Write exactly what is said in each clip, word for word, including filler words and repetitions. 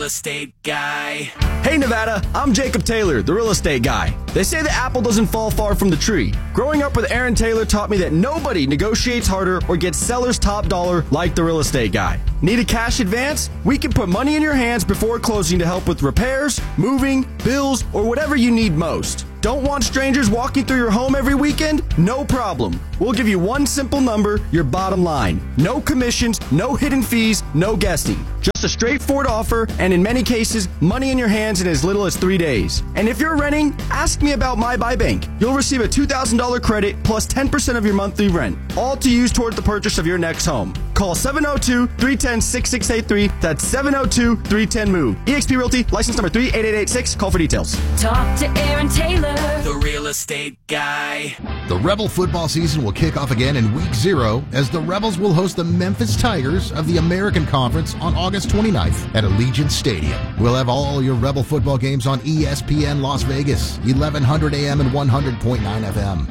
Estate guy. Hey Nevada, I'm Jacob Taylor, the real estate guy. They say the apple doesn't fall far from the tree. Growing up with Aaron Taylor taught me that nobody negotiates harder or gets seller's top dollar like the real estate guy. Need a cash advance? We can put money in your hands before closing to help with repairs, moving, bills, or whatever you need most. Don't want strangers walking through your home every weekend? No problem. We'll give you one simple number, your bottom line. No commissions, no hidden fees, no guessing. Just a straightforward offer, and in many cases, money in your hands in as little as three days. And if you're renting, ask me about My Buy Bank. You'll receive a two thousand dollars credit plus ten percent of your monthly rent, all to use toward the purchase of your next home. Call seven oh two, three one oh, six six eight three. That's seven oh two, three one oh, M O V E. eXp Realty, license number three eight eight eight six. Call for details. Talk to Aaron Taylor, the real estate guy. The Rebel football season will kick off again in week zero as the Rebels will host the Memphis Tigers of the American Conference on August twenty-ninth at Allegiant Stadium. We'll have all your Rebel football games on E S P N Las Vegas, eleven hundred A M and one hundred point nine F M.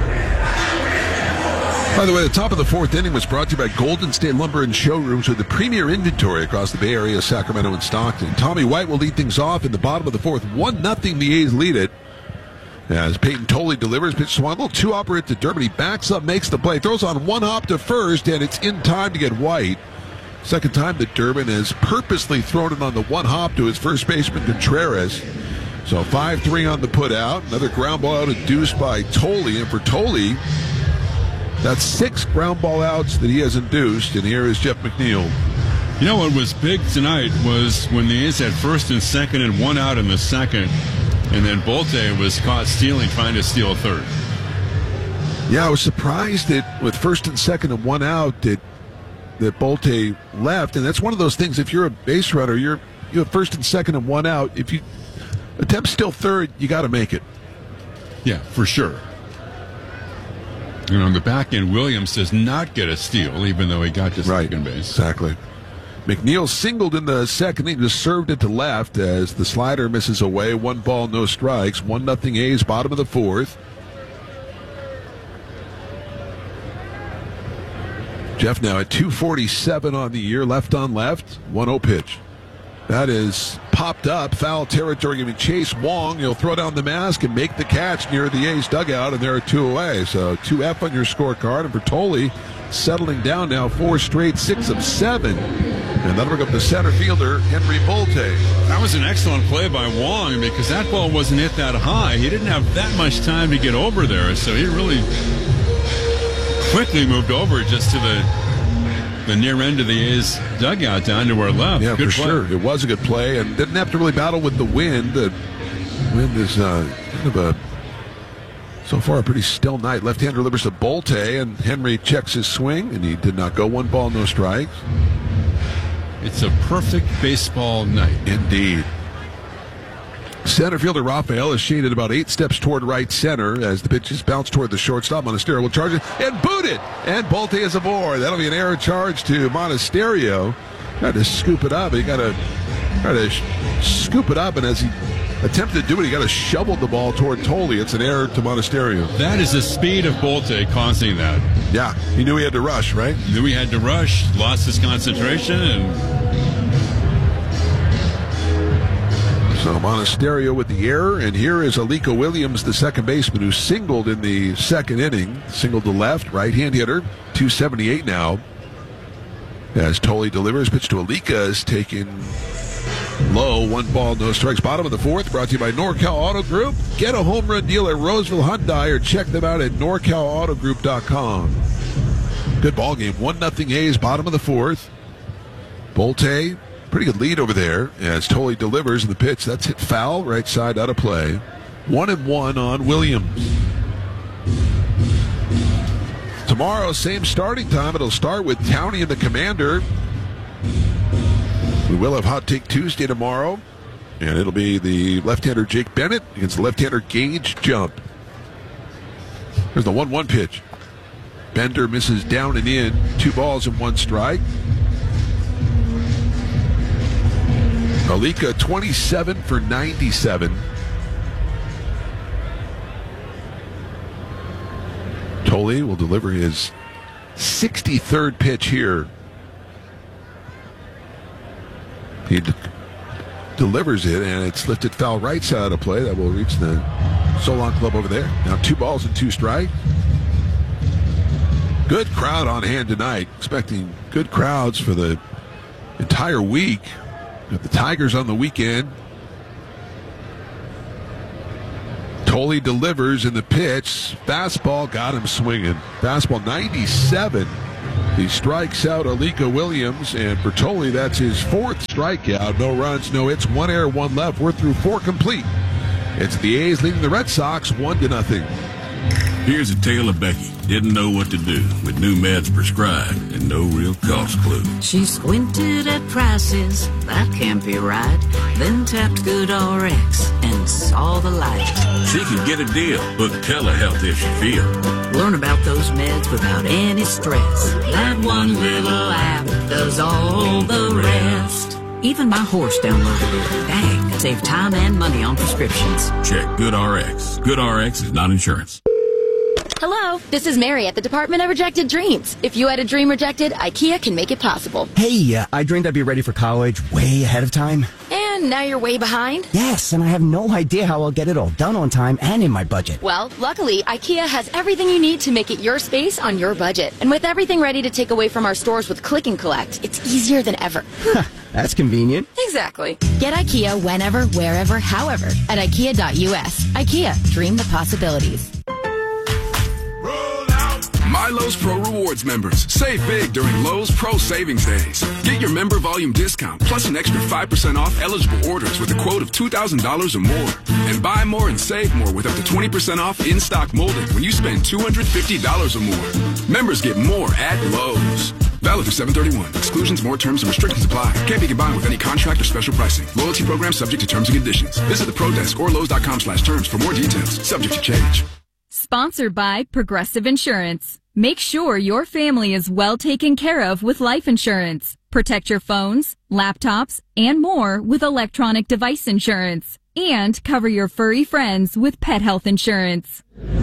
By the way, the top of the fourth inning was brought to you by Golden State Lumber and Showrooms with the premier inventory across the Bay Area, Sacramento, and Stockton. Tommy White will lead things off in the bottom of the fourth. one nothing the A's lead it. As Peyton Tolley delivers, pitch to one, little two-hopper to Durbin. He backs up, makes the play, throws on one hop to first, and it's in time to get White. Second time that Durbin has purposely thrown it on the one hop to his first baseman, Contreras. So five three on the put out. Another ground ball out induced by Tolley. And for Tolley, that's six ground ball outs that he has induced. And here is Jeff McNeil. You know what was big tonight was when the A's had first and second and one out in the second. And then Bolte was caught stealing, trying to steal a third. Yeah, I was surprised that with first and second and one out that that Bolte left. And that's one of those things, if you're a base runner, you're you have first and second and one out. If you attempt steal third, you got to make it. Yeah, for sure. And on the back end, Williams does not get a steal, even though he got to right. second base. Exactly. McNeil singled in the second. He just served it to left as the slider misses away. One ball, no strikes. One nothing A's, bottom of the fourth. Jeff now at two forty-seven on the year, left on left. one oh pitch. That is popped up, foul territory, giving Chase Wong. He'll throw down the mask and make the catch near the A's dugout, and there are two away. So two F on your scorecard. And for Tolley, settling down now, four straight, six of seven. And that'll bring up the center fielder, Henry Bolte. That was an excellent play by Wong because that ball wasn't hit that high. He didn't have that much time to get over there, so he really quickly moved over just to the the near end of the A's dugout down to our left. Yeah, good for play. sure. It was a good play and didn't have to really battle with the wind. The wind is uh, kind of a, so far, a pretty still night. Left-hander delivers to Bolte, and Henry checks his swing, and he did not go. One ball, no strikes. It's a perfect baseball night. Indeed. Center fielder Rafael is shaded about eight steps toward right center as the pitches bounce toward the shortstop. Monasterio will charge it and boot it. And Bolte is aboard. That'll be an error charge to Monasterio. Tried to scoop it up. He got to try to sh- scoop it up, and as he attempted to do it, he got to shovel the ball toward Tolley. It's an error to Monasterio. That is the speed of Bolte causing that. Yeah, he knew he had to rush, right? He knew he had to rush, lost his concentration, and so Monasterio with the error, and here is Alika Williams, the second baseman, who singled in the second inning. Singled to left, right-hand hitter, two seventy-eight now. As Tolley delivers, pitch to Alika is taken low, one ball, no strikes. Bottom of the fourth, brought to you by NorCal Auto Group. Get a home run deal at Roseville Hyundai or check them out at norcal auto group dot com. Good ball game, one nothing A's, bottom of the fourth. Bolte, pretty good lead over there as Tolley delivers in the pitch. That's hit foul, right side out of play. One and one on Williams. Tomorrow, same starting time. It'll start with Towney and the Commander. We will have Hot Take Tuesday tomorrow, and it'll be the left-hander Jake Bennett against the left-hander Gage Jump. There's the one one pitch. Bender misses down and in. Two balls and one strike. Alika twenty-seven for ninety-seven. Tolley will deliver his sixty-third pitch here. He delivers it, and it's lifted foul right side of play that will reach the Solon Club over there. Now two balls and two strikes. Good crowd on hand tonight. Expecting good crowds for the entire week. Got the Tigers on the weekend. Tolley delivers in the pitch. Fastball got him swinging. Fastball ninety-seven. He strikes out Alika Williams, and for Tolley, that's his fourth strikeout. No runs, no hits, one error, one left. We're through four complete. It's the A's leading the Red Sox one to nothing. Here's a tale of Becky. Didn't know what to do with new meds prescribed and no real cost clue. She squinted at prices, that can't be right. Then tapped GoodRx and saw the light. She could get a deal. Book telehealth if she feel. Learn about those meds without any stress. That one little app does all the rest. Even my horse downloaded it. Dang, save time and money on prescriptions. Check GoodRx. GoodRx is not insurance. Hello, this is Mary at the Department of Rejected Dreams. If you had a dream rejected, IKEA can make it possible. Hey, uh, I dreamed I'd be ready for college way ahead of time. And now you're way behind? Yes, and I have no idea how I'll get it all done on time and in my budget. Well, luckily, IKEA has everything you need to make it your space on your budget. And with everything ready to take away from our stores with Click and Collect, it's easier than ever. That's convenient. Exactly. Get IKEA whenever, wherever, however at ikea dot U S. IKEA, dream the possibilities. My Lowe's Pro Rewards members, save big during Lowe's Pro Savings Days. Get your member volume discount plus an extra five percent off eligible orders with a quote of two thousand dollars or more. And buy more and save more with up to twenty percent off in-stock molding when you spend two hundred fifty dollars or more. Members get more at Lowe's. Valid through seven thirty-one. Exclusions, more terms, and restrictions apply. Can't be combined with any contract or special pricing. Loyalty program subject to terms and conditions. Visit the Pro Desk or Lowe's dot com slash terms for more details. Subject to change. Sponsored by Progressive Insurance. Make sure your family is well taken care of with life insurance. Protect your phones, laptops, and more with electronic device insurance. And cover your furry friends with pet health insurance.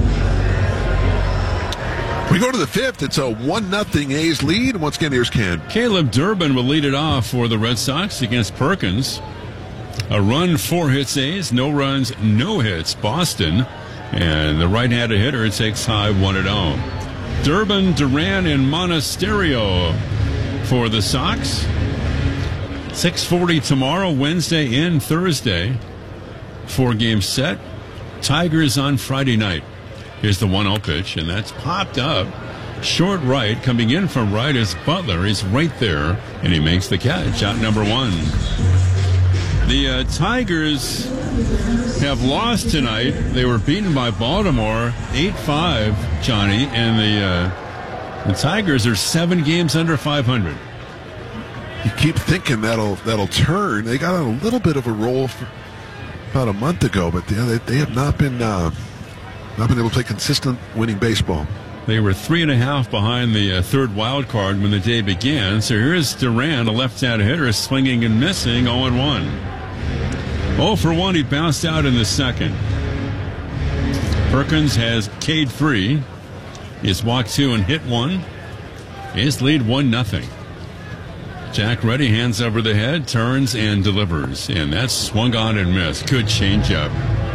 We go to the fifth. It's a one nothing A's lead. Once again, here's Ken. Caleb Durbin will lead it off for the Red Sox against Perkins. A run, four hits A's. No runs, no hits Boston. And the right-handed hitter takes high one and oh. Durbin, Duran, and Monasterio for the Sox. six forty tomorrow, Wednesday and Thursday. Four-game set. Tigers on Friday night. Here's the one oh pitch, and that's popped up. Short right, coming in from right is Butler. He's right there, and he makes the catch. Out number one. The uh, Tigers have lost tonight. They were beaten by Baltimore eight five, Johnny, and the uh, the Tigers are seven games under five hundred. You keep thinking that'll that'll turn. They got on a little bit of a roll for about a month ago, but they they, they have not been uh, not been able to play consistent winning baseball. They were three and a half behind the uh, third wild card when the day began. So here's Duran, a left-handed hitter, swinging and missing, oh and one. oh for one, he bounced out in the second. Perkins has K'd three. He's walked two and hit one. His lead one nothing. Jack Reddy hands over the head, turns and delivers. And that's swung on and missed. Good changeup.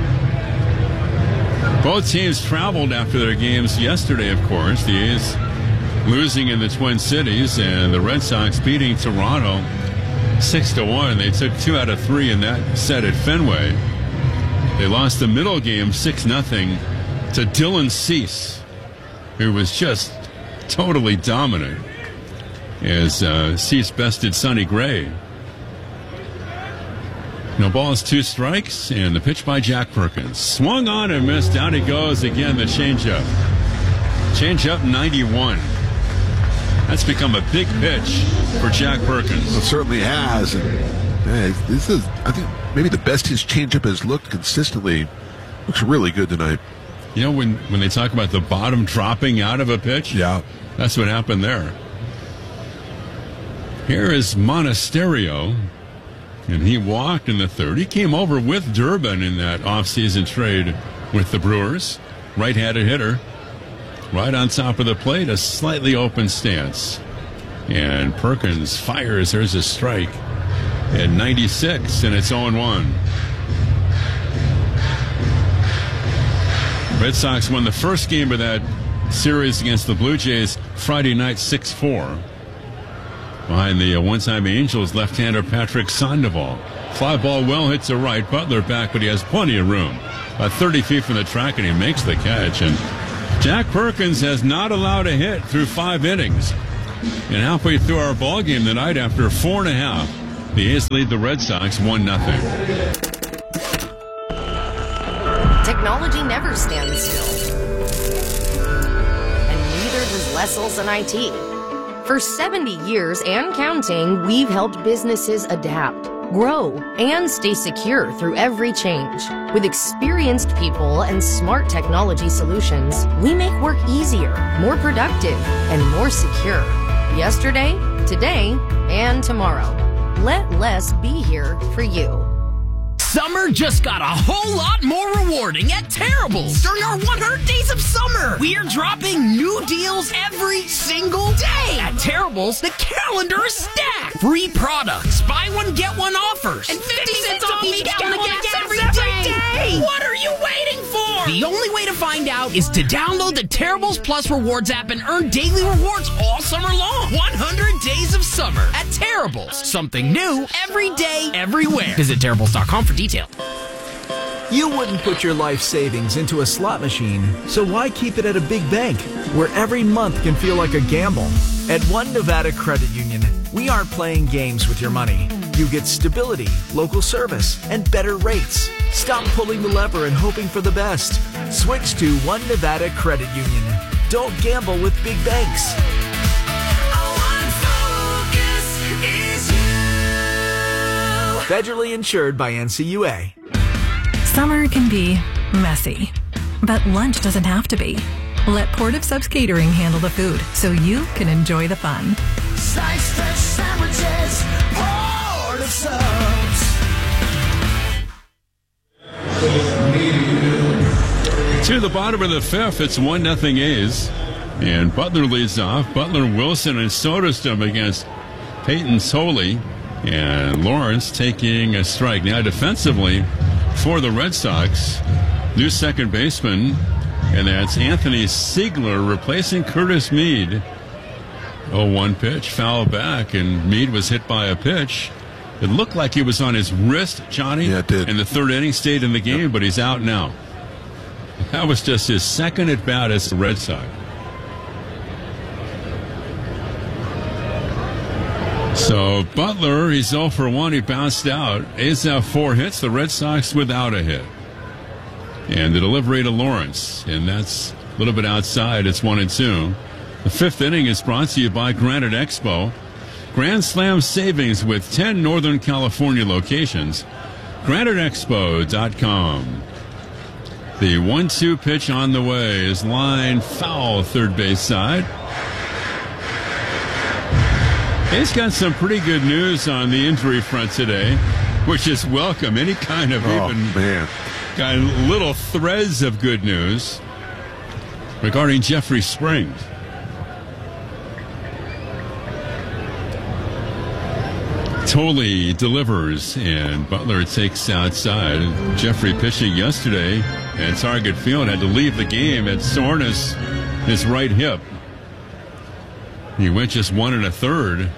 Both teams traveled after their games yesterday, of course. The A's losing in the Twin Cities and the Red Sox beating Toronto six to one. They took two out of three in that set at Fenway. They lost the middle game six nothing to Dylan Cease, who was just totally dominant as uh, Cease bested Sonny Gray. No balls, two strikes, and the pitch by Jack Perkins. Swung on and missed. Down he goes again, the changeup. Changeup ninety-one. That's become a big pitch for Jack Perkins. It certainly has. And, hey, this is, I think, maybe the best his changeup has looked consistently. Looks really good tonight. You know, when, when they talk about the bottom dropping out of a pitch? Yeah. That's what happened there. Here is Monasterio. And he walked in the third. He came over with Durbin in that offseason trade with the Brewers. Right-handed hitter. Right on top of the plate, a slightly open stance. And Perkins fires. There's a strike. at ninety-six, and it's oh one. Red Sox won the first game of that series against the Blue Jays Friday night six four. Behind the uh, one-time Angels left-hander Patrick Sandoval. Fly ball well hits to right. Butler back, but he has plenty of room. About thirty feet from the track, and he makes the catch. And Jack Perkins has not allowed a hit through five innings. And halfway through our ball game tonight, after four and a half, the A's lead the Red Sox one nothing. Technology never stands still. And neither does Lesselson I T. For seventy years and counting, we've helped businesses adapt, grow, and stay secure through every change. With experienced people and smart technology solutions, we make work easier, more productive, and more secure. Yesterday, today, and tomorrow. Let less be here for you. Summer just got a whole lot more rewarding at Terrible's. During our one hundred days of summer, we are dropping new deals every single day. At Terrible's, the calendar is stacked. Free products, buy one, get one offers, and fifty cents off each gallon of gas every day. What are you waiting for? The only way to find out is to download the Terrible's Plus Rewards app and earn daily rewards all summer long. one hundred days of summer at Terrible's. Something new every day, everywhere. Visit Terrible's dot com for detail. You wouldn't put your life savings into a slot machine, so why keep it at a big bank where every month can feel like a gamble? At One Nevada Credit Union, we aren't playing games with your money. You get stability, local service, and better rates. Stop pulling the lever and hoping for the best. Switch to One Nevada Credit Union. Don't gamble with big banks. Federally insured by N C U A. Summer can be messy, but lunch doesn't have to be. Let Port of Subs Catering handle the food so you can enjoy the fun. Sliced fresh sandwiches, Port of Subs. To the bottom of the fifth, it's one nothing A's. And Butler leads off. Butler, Wilson, and Soderstrom against Peyton Soley. And Lawrence taking a strike. Now defensively for the Red Sox, new second baseman, and that's Anthony Siegler replacing Curtis Mead. oh one pitch, foul back, and Mead was hit by a pitch. It looked like he was on his wrist, Johnny. Yeah, it did. In the third inning, stayed in the game, yep. But he's out now. That was just his second at bat as the Red Sox. So Butler, he's oh for one. He bounced out. A's have four hits. The Red Sox without a hit. And the delivery to Lawrence. And that's a little bit outside. It's one and two. The fifth inning is brought to you by Granite Expo. Grand Slam savings with ten Northern California locations. Granite Expo dot com. The one two pitch on the way is line foul third base side. He's got some pretty good news on the injury front today, which is welcome. Any kind of oh, even man. Got little threads of good news regarding Jeffrey Springs. Tolley delivers, and Butler takes outside. Jeffrey pitching yesterday at Target Field had to leave the game at soreness his right hip. He went just one and a third.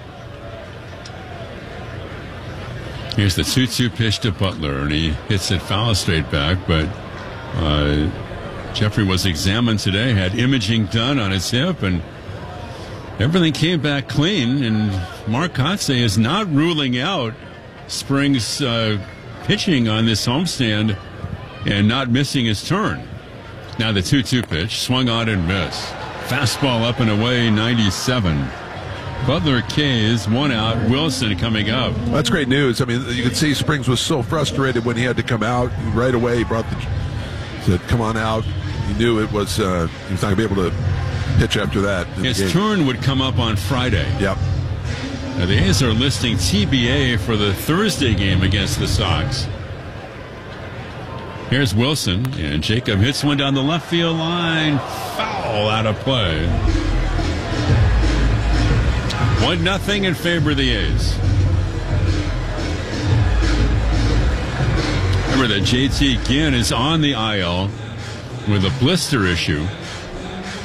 Here's the two two pitch to Butler, and he hits it foul straight back, but uh, Jeffrey was examined today, had imaging done on his hip, and everything came back clean, and Mark Kotze is not ruling out Springs uh, pitching on this homestand and not missing his turn. Now the two two pitch, swung on and missed. Fastball up and away, ninety-seven. Butler K's, one out. Wilson coming up. Well, that's great news. I mean, you can see Springs was so frustrated when he had to come out. Right away, he brought the, said, come on out. He knew it was, uh, he was not going to be able to pitch after that. His turn would come up on Friday. Yep. Now, the A's are listing T B A for the Thursday game against the Sox. Here's Wilson, and Jacob hits one down the left field line. Foul out of play. One nothing in favor of the A's. Remember that J T Ginn is on the I L with a blister issue.